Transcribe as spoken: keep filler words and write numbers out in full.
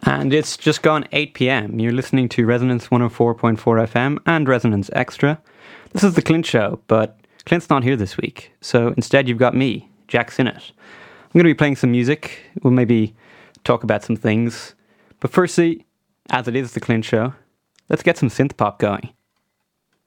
And it's just gone eight p.m. You're listening to Resonance one oh four point four F M and Resonance Extra. This is the Clint Show, but Clint's not here this week. So instead you've got me, Jack Sinnott. I'm going to be playing some music. We'll maybe talk about some things. But firstly, as it is the Clint Show, let's get some synth pop going.